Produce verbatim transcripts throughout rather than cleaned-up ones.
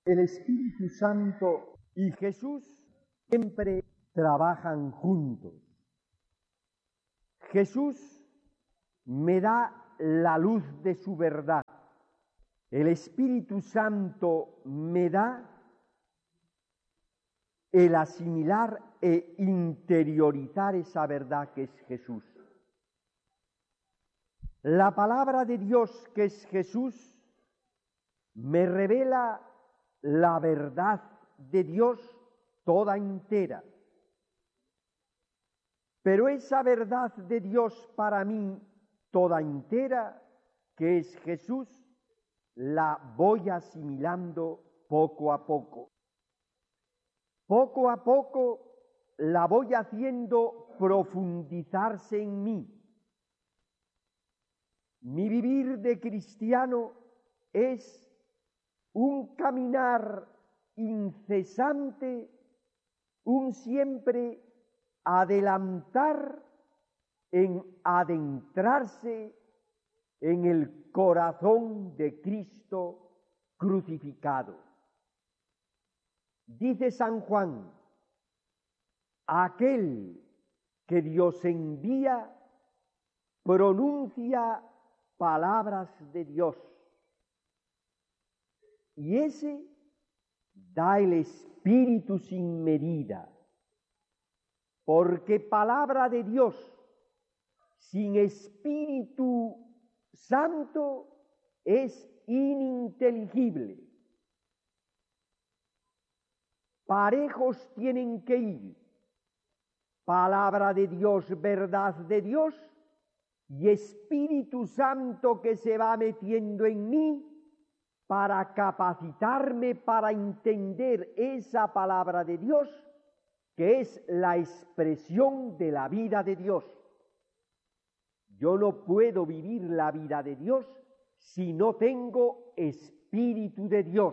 El Espíritu Santo y Jesús siempre trabajan juntos. Jesús me da la luz de su verdad. El Espíritu Santo me da el asimilar e interiorizar esa verdad que es Jesús. La palabra de Dios, que es Jesús, me revela la verdad de Dios toda entera. Pero esa verdad de Dios para mí toda entera, que es Jesús, la voy asimilando poco a poco. Poco a poco la voy haciendo profundizarse en mí. Mi vivir de cristiano es un caminar incesante, un siempre adelantar en adentrarse en el corazón de Cristo crucificado. Dice San Juan, aquel que Dios envía pronuncia palabras de Dios, y ese da el Espíritu sin medida, porque palabra de Dios sin Espíritu Santo es ininteligible. Parejos tienen que ir palabra de Dios, verdad de Dios, y Espíritu Santo que se va metiendo en mí para capacitarme para entender esa palabra de Dios, que es la expresión de la vida de Dios. Yo no puedo vivir la vida de Dios si no tengo Espíritu de Dios.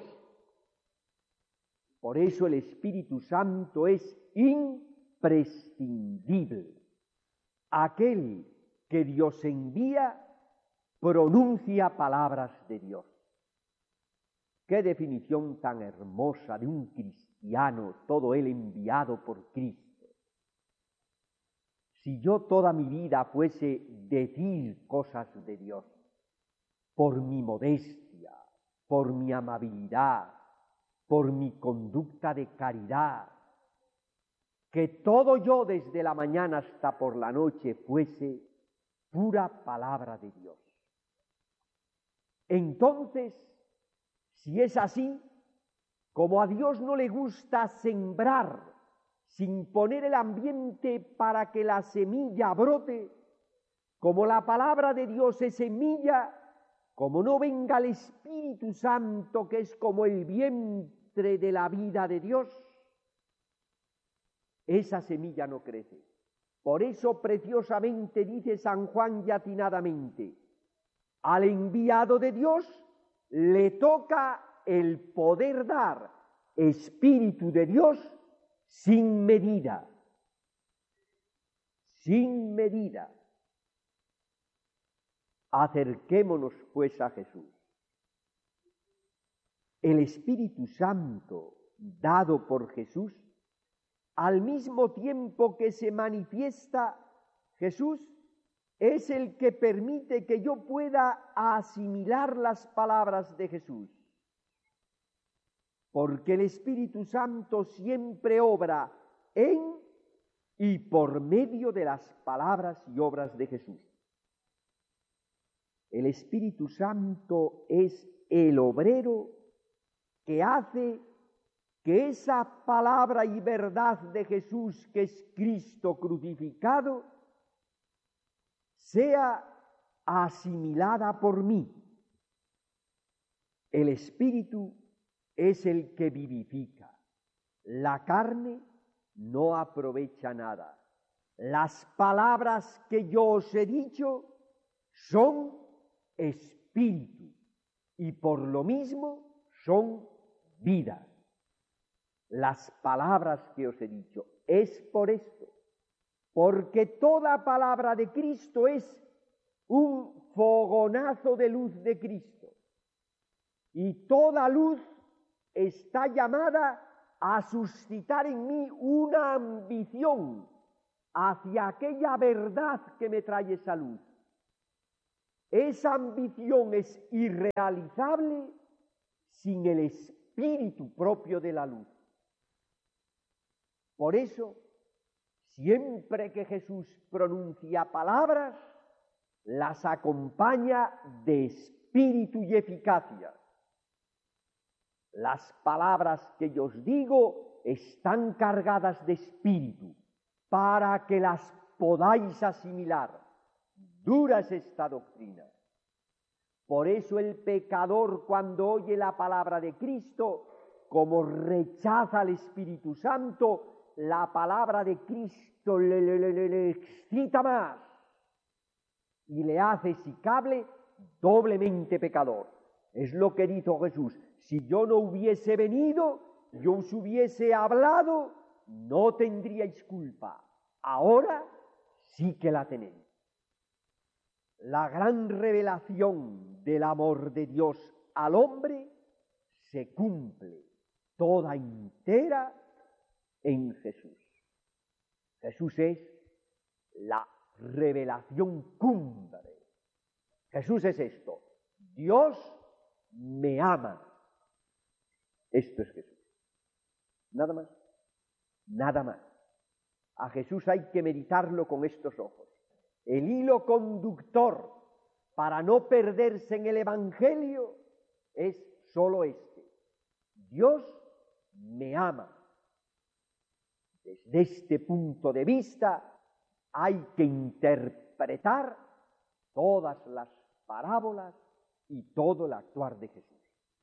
Por eso el Espíritu Santo es imprescindible. Aquel que Dios envía pronuncia palabras de Dios. Qué definición tan hermosa de un cristiano, todo él enviado por Cristo. Si yo toda mi vida fuese decir cosas de Dios, por mi modestia, por mi amabilidad, por mi conducta de caridad, que todo yo desde la mañana hasta por la noche fuese pura palabra de Dios. Entonces, si es así, como a Dios no le gusta sembrar sin poner el ambiente para que la semilla brote, como la palabra de Dios es semilla, como no venga el Espíritu Santo, que es como el vientre de la vida de Dios, esa semilla no crece. Por eso preciosamente dice San Juan y atinadamente, al enviado de Dios le toca el poder dar Espíritu de Dios sin medida, sin medida. Acerquémonos pues a Jesús. El Espíritu Santo dado por Jesús, al mismo tiempo que se manifiesta Jesús, es el que permite que yo pueda asimilar las palabras de Jesús. Porque el Espíritu Santo siempre obra en y por medio de las palabras y obras de Jesús. El Espíritu Santo es el obrero que hace que esa palabra y verdad de Jesús, que es Cristo crucificado, sea asimilada por mí. El Espíritu es el que vivifica. La carne no aprovecha nada. Las palabras que yo os he dicho son espíritu y por lo mismo son vida. Las palabras que os he dicho es por esto, porque toda palabra de Cristo es un fogonazo de luz de Cristo, y toda luz está llamada a suscitar en mí una ambición hacia aquella verdad que me trae salud. Esa ambición es irrealizable sin el espíritu propio de la luz. Por eso, siempre que Jesús pronuncia palabras, las acompaña de espíritu y eficacia. Las palabras que yo os digo están cargadas de espíritu para que las podáis asimilar. Dura es esta doctrina. Por eso el pecador, cuando oye la palabra de Cristo, como rechaza al Espíritu Santo, la palabra de Cristo le, le, le, le excita más y le hace, si cabe, doblemente pecador. Es lo que dijo Jesús: si yo no hubiese venido, yo os hubiese hablado, no tendríais culpa. Ahora sí que la tenéis. La gran revelación del amor de Dios al hombre se cumple toda entera en Jesús. Jesús es la revelación cumbre. Jesús es esto: Dios me ama. Esto es Jesús. Nada más. Nada más. A Jesús hay que meditarlo con estos ojos. El hilo conductor para no perderse en el Evangelio es solo este: Dios me ama. Desde este punto de vista hay que interpretar todas las parábolas y todo el actuar de Jesús.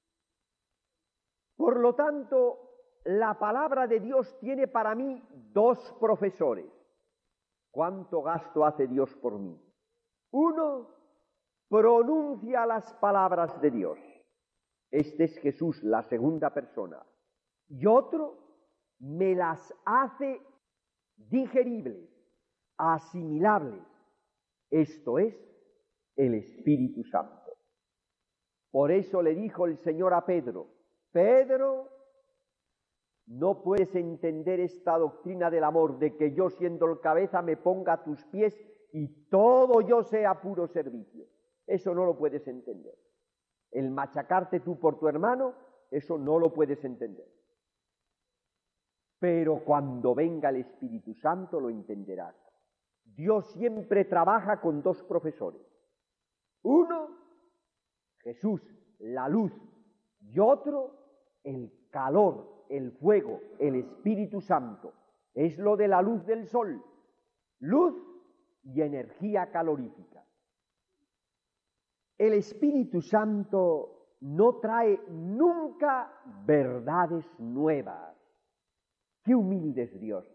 Por lo tanto, la palabra de Dios tiene para mí dos profesores. ¿Cuánto gasto hace Dios por mí? Uno pronuncia las palabras de Dios. Este es Jesús, la segunda persona. Y otro me las hace digeribles, asimilables. Esto es el Espíritu Santo. Por eso le dijo el Señor a Pedro: Pedro, no puedes entender esta doctrina del amor, de que yo, siendo el cabeza, me ponga a tus pies y todo yo sea puro servicio. Eso no lo puedes entender. El machacarte tú por tu hermano, eso no lo puedes entender. Pero cuando venga el Espíritu Santo lo entenderás. Dios siempre trabaja con dos profesores. Uno, Jesús, la luz, y otro, el calor, el fuego, el Espíritu Santo. Es lo de la luz del sol, luz y energía calorífica. El Espíritu Santo no trae nunca verdades nuevas. ¡Qué humilde es Dios!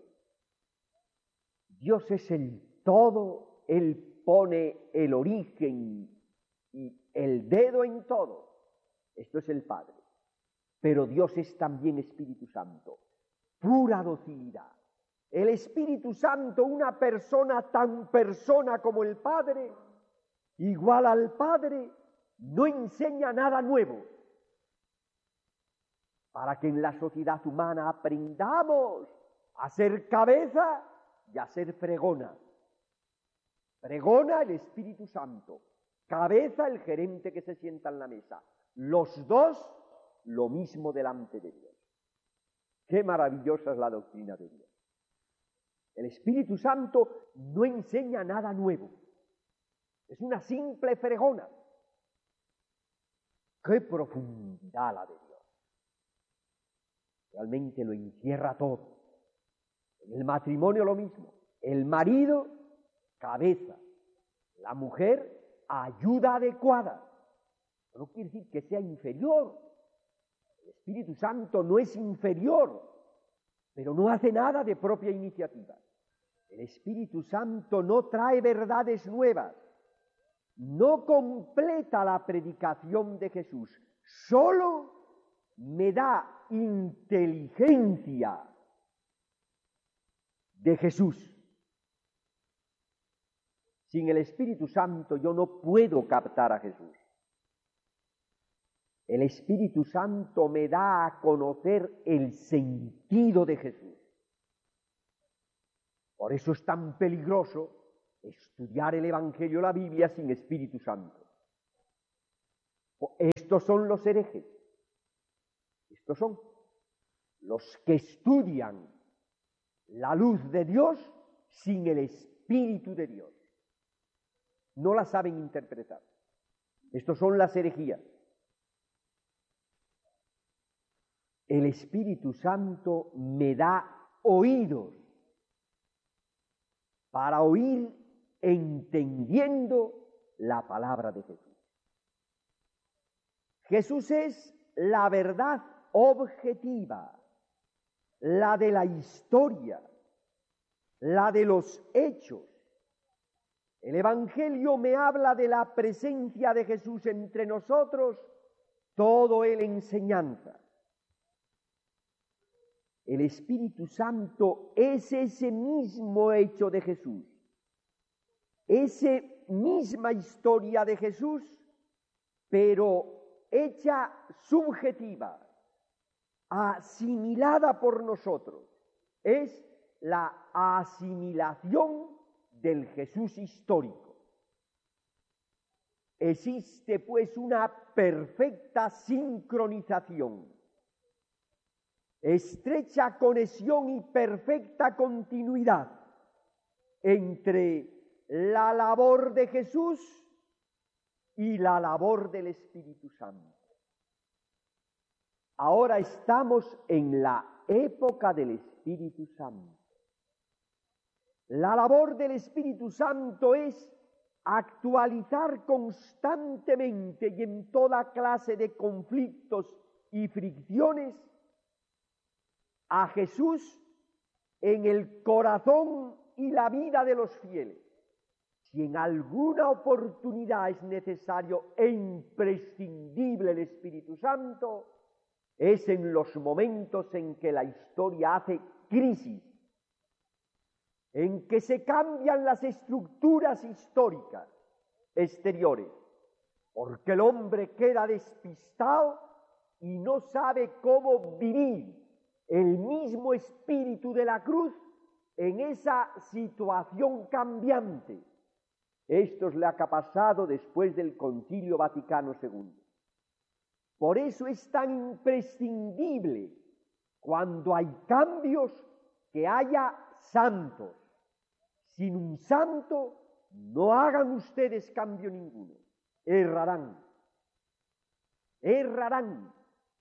Dios es el todo, Él pone el origen y el dedo en todo. Esto es el Padre. Pero Dios es también Espíritu Santo, pura docilidad. El Espíritu Santo, una persona tan persona como el Padre, igual al Padre, no enseña nada nuevo. Para que en la sociedad humana aprendamos a ser cabeza y a ser fregona. Fregona el Espíritu Santo, cabeza el gerente que se sienta en la mesa. Los dos lo mismo delante de Dios. Qué maravillosa es la doctrina de Dios. El Espíritu Santo no enseña nada nuevo. Es una simple fregona. Qué profundidad la de Dios. Realmente lo encierra todo. En el matrimonio lo mismo. El marido, cabeza. La mujer, ayuda adecuada. No quiere decir que sea inferior. El Espíritu Santo no es inferior, pero no hace nada de propia iniciativa. El Espíritu Santo no trae verdades nuevas, no completa la predicación de Jesús, solo me da inteligencia de Jesús. Sin el Espíritu Santo yo no puedo captar a Jesús. El Espíritu Santo me da a conocer el sentido de Jesús. Por eso es tan peligroso estudiar el Evangelio, la Biblia, sin Espíritu Santo. Estos son los herejes. Estos son los que estudian la luz de Dios sin el Espíritu de Dios. No la saben interpretar. Estos son las herejías. El Espíritu Santo me da oídos para oír entendiendo la palabra de Jesús. Jesús es la verdad objetiva, la de la historia, la de los hechos. El Evangelio me habla de la presencia de Jesús entre nosotros, todo él enseñanza. El Espíritu Santo es ese mismo hecho de Jesús, esa misma historia de Jesús, pero hecha subjetiva, asimilada por nosotros. Es la asimilación del Jesús histórico. Existe pues una perfecta sincronización, estrecha conexión y perfecta continuidad entre la labor de Jesús y la labor del Espíritu Santo. Ahora estamos en la época del Espíritu Santo. La labor del Espíritu Santo es actualizar constantemente y en toda clase de conflictos y fricciones a Jesús en el corazón y la vida de los fieles. Si en alguna oportunidad es necesario e imprescindible el Espíritu Santo, es en los momentos en que la historia hace crisis, en que se cambian las estructuras históricas exteriores, porque el hombre queda despistado y no sabe cómo vivir el mismo espíritu de la cruz en esa situación cambiante. Esto es lo que ha pasado después del Concilio Vaticano segundo. Por eso es tan imprescindible, cuando hay cambios, que haya santos. Sin un santo no hagan ustedes cambio ninguno. Errarán. Errarán.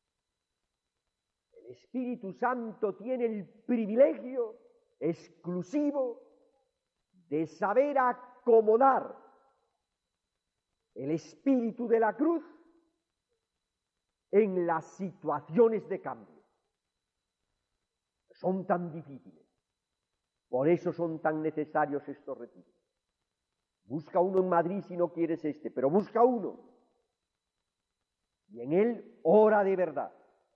El Espíritu Santo tiene el privilegio exclusivo de saber acomodar el espíritu de la cruz en las situaciones de cambio. Son tan difíciles. Por eso son tan necesarios estos retiros. Busca uno en Madrid si no quieres este, pero busca uno. Y en él ora de verdad.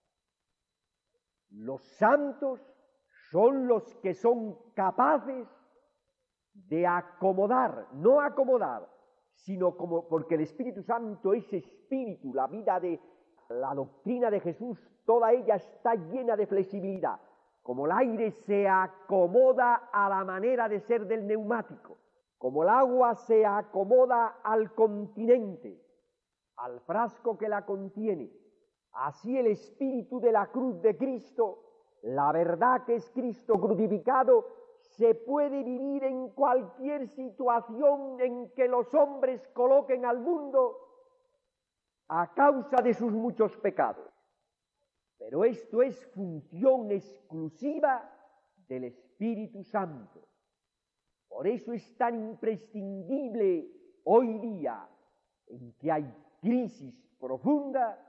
Los santos son los que son capaces de acomodar, no acomodar, sino como, porque el Espíritu Santo es espíritu, la vida de la doctrina de Jesús, toda ella está llena de flexibilidad. Como el aire se acomoda a la manera de ser del neumático, como el agua se acomoda al continente, al frasco que la contiene, así el espíritu de la cruz de Cristo, la verdad que es Cristo crucificado, se puede vivir en cualquier situación en que los hombres coloquen al mundo a causa de sus muchos pecados. Pero esto es función exclusiva del Espíritu Santo. Por eso es tan imprescindible hoy día, en que hay crisis profunda,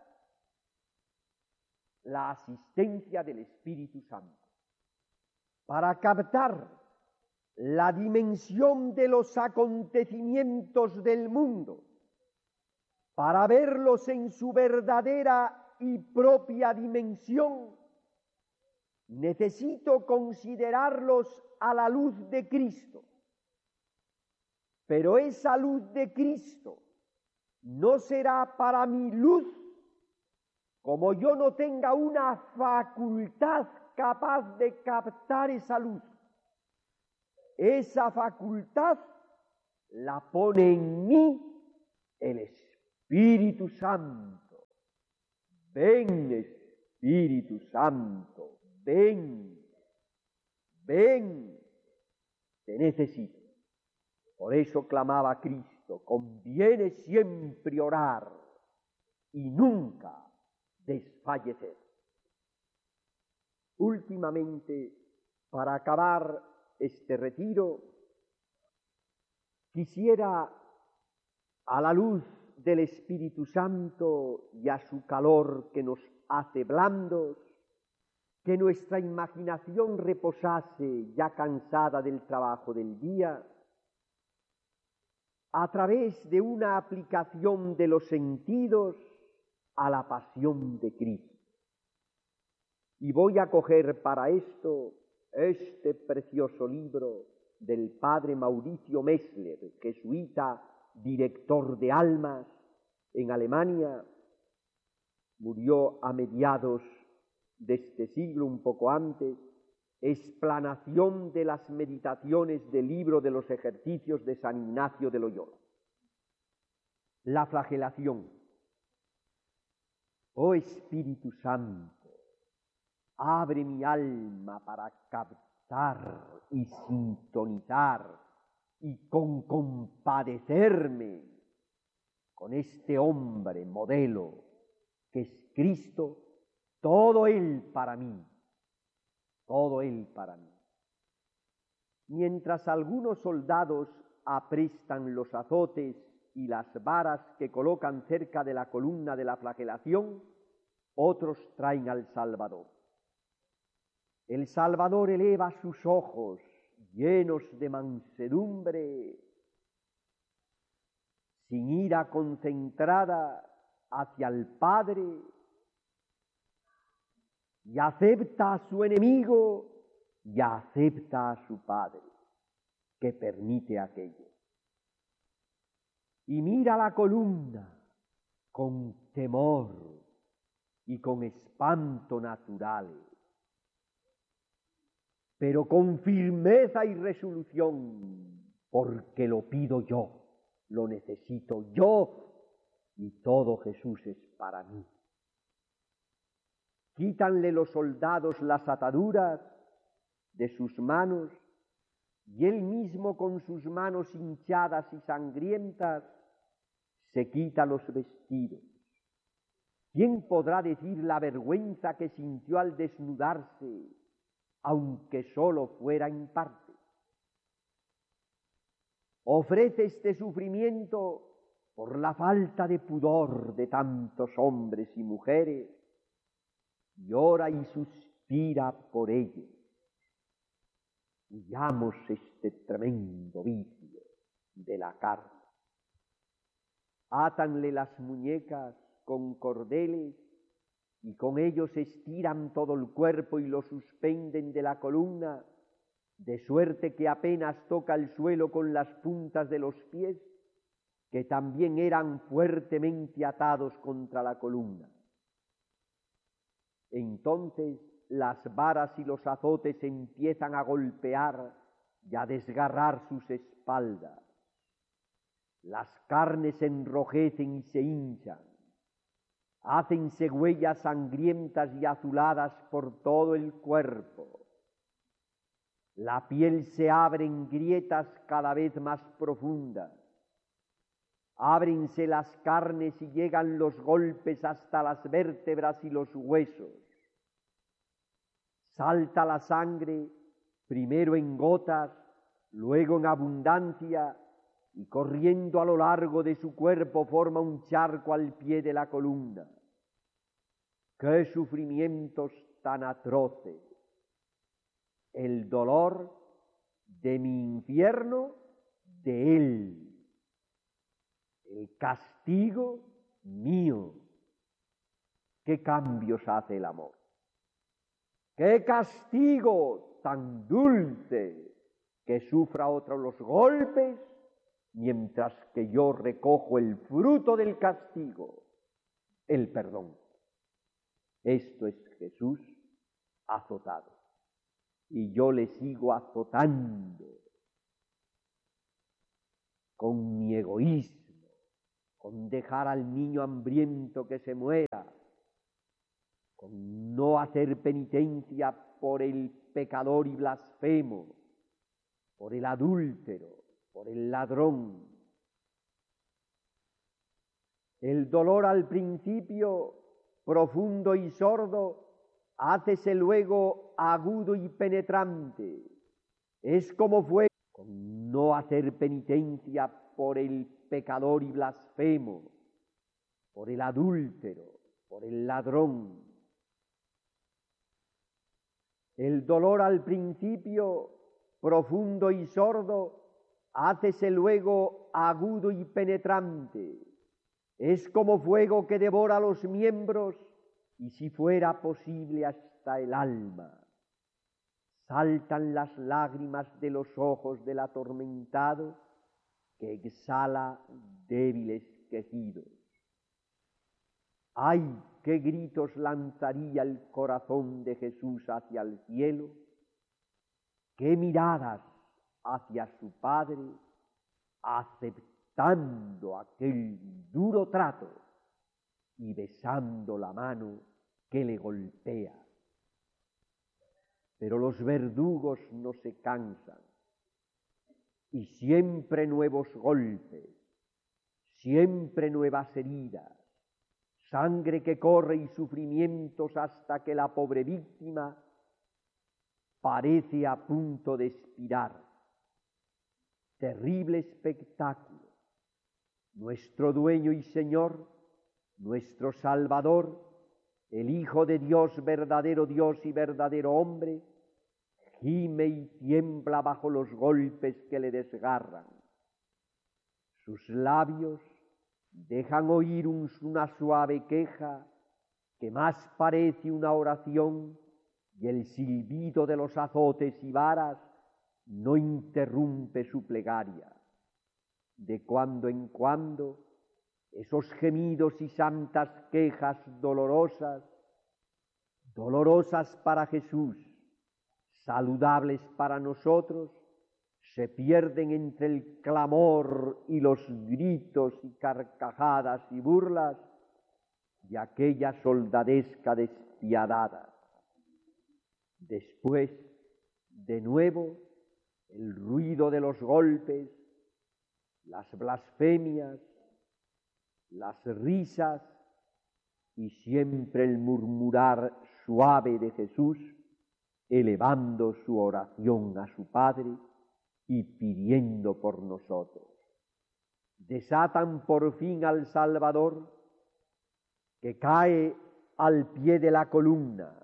la asistencia del Espíritu Santo. Para captar la dimensión de los acontecimientos del mundo, para verlos en su verdadera y propia dimensión, necesito considerarlos a la luz de Cristo. Pero esa luz de Cristo no será para mi luz como yo no tenga una facultad capaz de captar esa luz, esa facultad la pone en mí el Espíritu Santo. Ven, Espíritu Santo, ven, ven, te necesito. Por eso clamaba Cristo, conviene siempre orar y nunca desfallecer. Últimamente, para acabar este retiro, quisiera, a la luz del Espíritu Santo y a su calor que nos hace blandos, que nuestra imaginación reposase ya cansada del trabajo del día, a través de una aplicación de los sentidos a la pasión de Cristo. Y voy a coger para esto este precioso libro del padre Mauricio Messler, jesuita, director de almas en Alemania, murió a mediados de este siglo, un poco antes, explanación de las meditaciones del libro de los ejercicios de San Ignacio de Loyola. La flagelación. Oh Espíritu Santo, abre mi alma para captar y sintonizar y con compadecerme con este hombre modelo que es Cristo, todo Él para mí, todo Él para mí. Mientras algunos soldados aprestan los azotes y las varas que colocan cerca de la columna de la flagelación, otros traen al Salvador. El Salvador eleva sus ojos llenos de mansedumbre, sin ira concentrada hacia el Padre, y acepta a su enemigo y acepta a su Padre, que permite aquello. Y mira la columna con temor y con espanto naturales, pero con firmeza y resolución, porque lo pido yo, lo necesito yo, y todo Jesús es para mí. Quítanle los soldados las ataduras de sus manos, y él mismo con sus manos hinchadas y sangrientas se quita los vestidos. ¿Quién podrá decir la vergüenza que sintió al desnudarse, aunque solo fuera en parte? Ofrece este sufrimiento por la falta de pudor de tantos hombres y mujeres, y ora y suspira por ellos. Huyamos este tremendo vicio de la carne. Átanle las muñecas con cordeles y con ellos estiran todo el cuerpo y lo suspenden de la columna, de suerte que apenas toca el suelo con las puntas de los pies, que también eran fuertemente atados contra la columna. Entonces las varas y los azotes empiezan a golpear y a desgarrar sus espaldas. Las carnes se enrojecen y se hinchan. Hácense huellas sangrientas y azuladas por todo el cuerpo. La piel se abre en grietas cada vez más profundas. Ábrense las carnes y llegan los golpes hasta las vértebras y los huesos. Salta la sangre, primero en gotas, luego en abundancia, y corriendo a lo largo de su cuerpo forma un charco al pie de la columna. ¡Qué sufrimientos tan atroces! El dolor de mi infierno, de él. El castigo mío. ¿Qué cambios hace el amor? ¡Qué castigo tan dulce! Que sufra otro los golpes, mientras que yo recojo el fruto del castigo, el perdón. Esto es Jesús azotado. Y yo le sigo azotando con mi egoísmo, con dejar al niño hambriento que se muera, con no hacer penitencia por el pecador y blasfemo, por el adúltero, por el ladrón. El dolor al principio, profundo y sordo, hácese luego agudo y penetrante. Es como fue con no hacer penitencia por el pecador y blasfemo, por el adúltero, por el ladrón. El dolor al principio, profundo y sordo, hácese luego agudo y penetrante. Es como fuego que devora los miembros y si fuera posible hasta el alma. Saltan las lágrimas de los ojos del atormentado que exhala débiles quejidos. ¡Ay, qué gritos lanzaría el corazón de Jesús hacia el cielo! ¡Qué miradas hacia su Padre, aceptando aquel duro trato y besando la mano que le golpea! Pero los verdugos no se cansan y siempre nuevos golpes, siempre nuevas heridas, sangre que corre y sufrimientos hasta que la pobre víctima parece a punto de expirar. Terrible espectáculo. Nuestro dueño y Señor, nuestro Salvador, el Hijo de Dios, verdadero Dios y verdadero hombre, gime y tiembla bajo los golpes que le desgarran. Sus labios dejan oír un, una suave queja que más parece una oración y el silbido de los azotes y varas no interrumpe su plegaria. De cuando en cuando, esos gemidos y santas quejas dolorosas, dolorosas para Jesús, saludables para nosotros, se pierden entre el clamor y los gritos y carcajadas y burlas de aquella soldadesca despiadada. Después, de nuevo, el ruido de los golpes, las blasfemias, las risas y siempre el murmurar suave de Jesús, elevando su oración a su Padre y pidiendo por nosotros. Desatan por fin al Salvador, que cae al pie de la columna.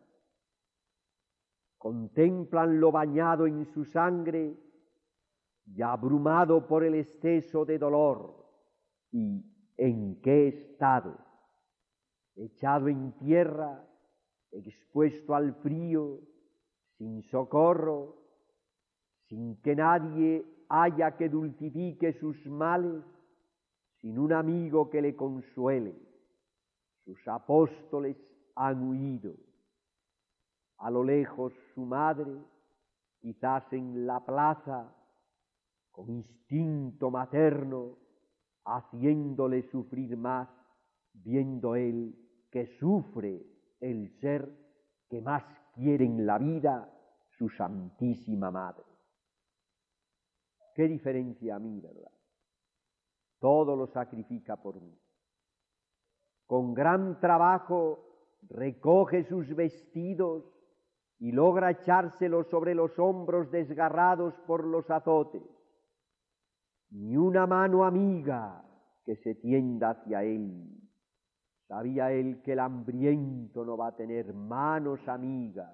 Contemplan lo bañado en su sangre y abrumado por el exceso de dolor. ¿Y en qué estado? Echado en tierra, expuesto al frío, sin socorro, sin que nadie haya que dulcifique sus males, sin un amigo que le consuele. Sus apóstoles han huido. A lo lejos su madre, quizás en la plaza, con instinto materno, haciéndole sufrir más, viendo él que sufre el ser que más quiere en la vida, su Santísima Madre. ¿Qué diferencia a mí, verdad? Todo lo sacrifica por mí. Con gran trabajo recoge sus vestidos y logra echárselos sobre los hombros desgarrados por los azotes. Ni una mano amiga que se tienda hacia él. Sabía él que el hambriento no va a tener manos amigas.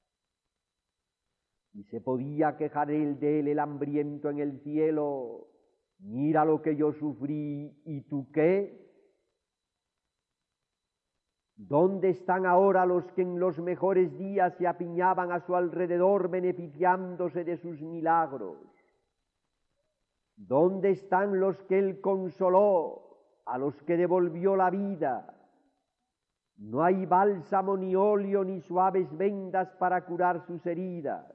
Y se podía quejar él de él, el hambriento, en el cielo. Mira lo que yo sufrí, ¿y tú qué? ¿Dónde están ahora los que en los mejores días se apiñaban a su alrededor beneficiándose de sus milagros? ¿Dónde están los que él consoló, a los que devolvió la vida? No hay bálsamo, ni óleo, ni suaves vendas para curar sus heridas.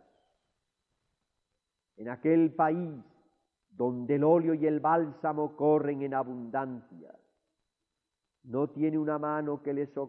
En aquel país donde el óleo y el bálsamo corren en abundancia, no tiene una mano que le socorra.